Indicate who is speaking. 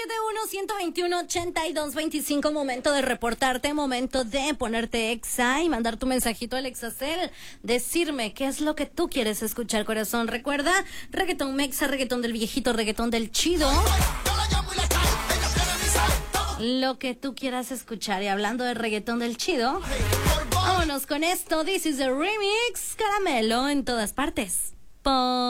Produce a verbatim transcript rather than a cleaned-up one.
Speaker 1: siete uno, uno dos uno, ocho dos dos cinco. Momento de reportarte, momento de ponerte exa y mandar tu mensajito al Exacel. Decirme qué es lo que tú quieres escuchar, corazón. Recuerda, reggaetón mexa, reggaetón del viejito, reggaetón del chido. Lo que tú quieras escuchar. Y hablando de reggaetón del chido, vámonos con esto. This is the remix. Caramelo en todas partes. Pon